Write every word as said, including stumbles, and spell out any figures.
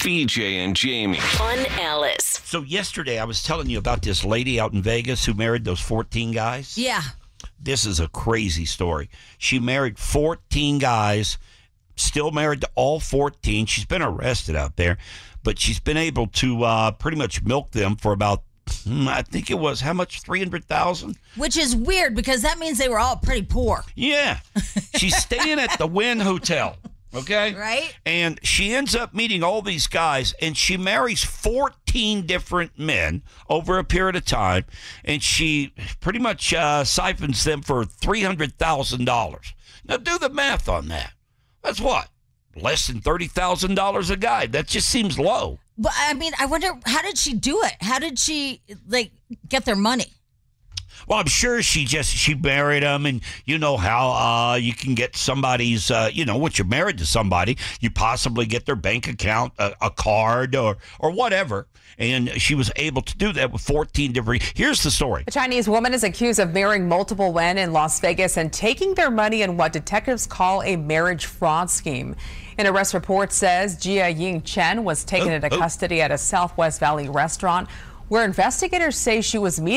B J and Jamie on Alice. So yesterday I was telling you about this lady out in Vegas who married those fourteen guys. Yeah. This is a crazy story. She married fourteen guys, still married to all fourteen. She's been arrested out there, but she's been able to uh, pretty much milk them for about, I think it was, how much, three hundred thousand dollars? Which is weird because that means they were all pretty poor. Yeah. She's staying at the Wynn Hotel. Okay? Right? And she ends up meeting all these guys, and she marries fourteen different men over a period of time, and she pretty much uh, siphons them for three hundred thousand dollars. Now, do the math on that. That's what? Less than thirty thousand dollars a guy. That just seems low. But, I mean, I wonder, how did she do it? How did she, like, get their money? Well, I'm sure she just, she married him, and you know how uh, you can get somebody's, uh, you know, once you're married to somebody, you possibly get their bank account, a, a card, or or whatever. And she was able to do that with fourteen different. Here's the story. A Chinese woman is accused of marrying multiple men in Las Vegas and taking their money in what detectives call a marriage fraud scheme. An arrest report says Jia Ying Chen was taken oh, into oh. custody at a Southwest Valley restaurant where investigators say she was meeting